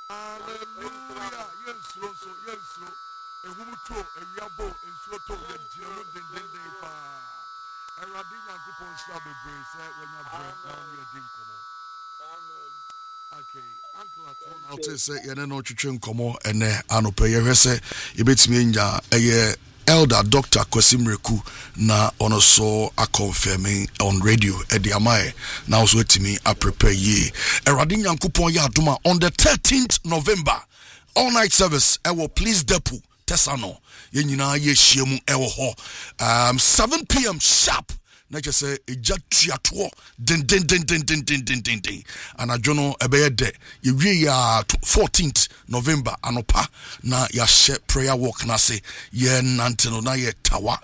Hallelujah. Yes, so. Ehumuto, Eyabo, and Soto, the German, the Radina Coupon Shabby Brace, when you're drinking. Okay, Uncle, I'll say, you know, Chichin Como, and Anope, you say, you bet me in ya, Elder Dr. Kwasimreku na ono so a confirming on radio Ediamae now so to me I prepare ye Eradin Yankupon ya duma on the 13th November all night service ewo please depo Tesano ye nyina ye shiemu ewo ho 7 p.m. sharp na je say eja tuato den and ajono ebeye de ye wie ya 14th November anopa na ya share prayer walk na say ye nantino na ye tawa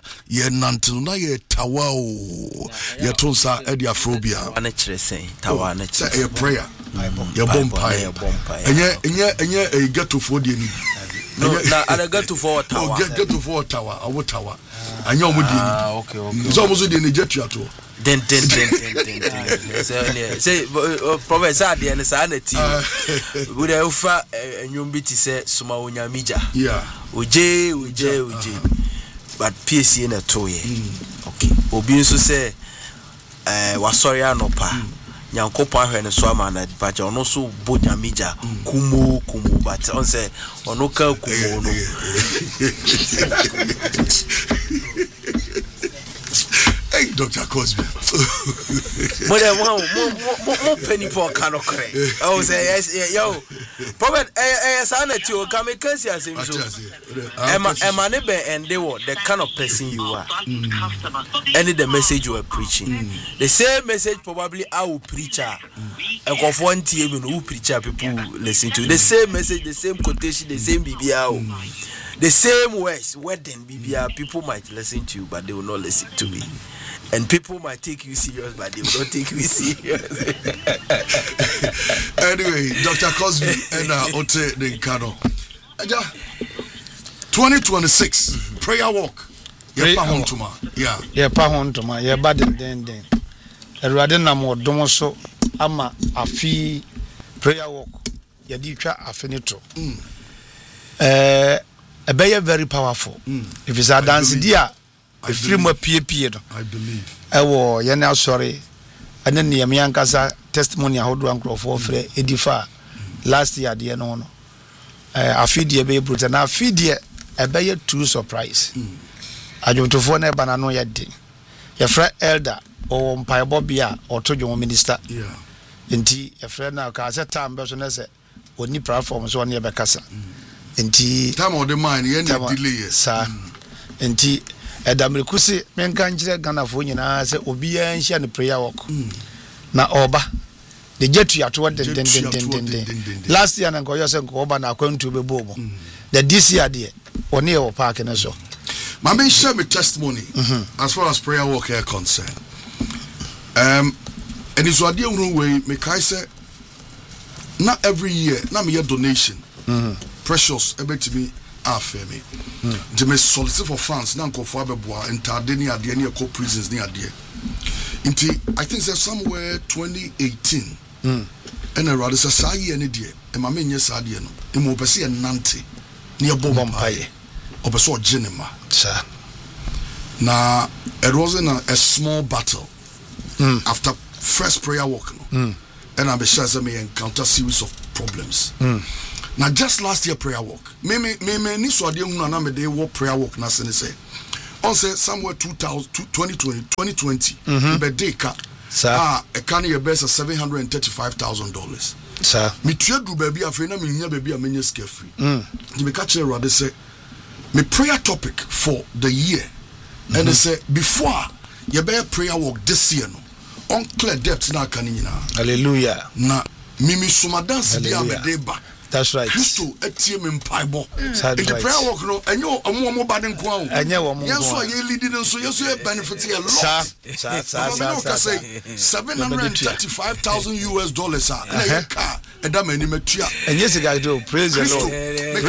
o ye tonsa e dia frobia na kire sen tawa na kire say prayer ye bompai enye e get to for the ni no na ada get to for tawa get to for tawa awo tawa anya omudi okay so omo so de ne jetu ato den say professor de ne sa na ti we dey offer enyum bi ti say suma onyamija yeah oje but PSC na to ye okay obi nso say wasori anopa Nyankopo ahwe ne so ama na dipacha ono so bonyamija kumu but on say ono ka kumu no hey Dr. Cosby mo penny for kanokre oh say yes yo prophet sanity o come can't as him so Emma ne be and they were the kind of person you are and the message you are preaching the same message probably I will preacher and of one team who preacher people listen to the same message the same quotation the same BBR the same words wedding BBR people might listen to you but they will not listen to me. And people might take you serious, but they will not take me serious. Anyway, Dr. Cosby and Ote Denkano. 2026 prayer walk. Yeah, Pahontoma. Yeah, bad den. Erade na mo domo so ama afi prayer walk. Ya di twa afinito. Ebeye very powerful. If it's a dance dia a film of PAP, I believe. Ewo yena sorry. And then the Miankasa testimony how do uncle for Edifa last year the no. I feed the baby brute and I feed the a true surprise. I don't to phone a banana yet. Your friend elder or Mpire Bobia or to your minister. Yeah. Inti a friend now cause a time person as a only platforms one year Bacassa. Inti time of the mind, you delay, sir. Inti Edamrikusi, Menkanjre Ghana for you now, say Obia and Shan prayer walk. Na Oba, the jet to your toward the last year and Goyas and Oba now going to be Bobo. The this year, dear, or near park and so. My main share me testimony as far as prayer walk are concerned. And it's what dear way, make I say, not every year, not me a donation. Precious, a bit to me. Afemi. To me solicit for funds now go for Abeboa and Tardeni at the near prisons near there. I think there's somewhere 2018. And a rather say any dear, and my main yes idea no. Imopesi and Nanti near Bombay. Obeso Genema. Sir. Now it wasn't a small battle after first prayer walk. And I be sure me encounter series of problems. Now just last year prayer walk. Me ni so ade hu na me dey walk prayer walk na se ne say. On say somewhere 2020 be dey ka. Sir. E can your best $735,000. Sir. Me tuadu baby afei na me nya baby a menye scare free. Di me catch Rade say me prayer topic for the year. And they say before you be prayer walk this year no. On clear depth na kan nyina. Hallelujah. Na mimi suma dance dia me dey ba. That's right. Christo etie me mpaibo. In the prayer walk no, enyo omo bad nko a. Enye wo mo. Yeso ye leading so yeso ye benefit a lot. Sir. $735,000 na ye car. Eda mani matua. Enye siga do praise the Lord.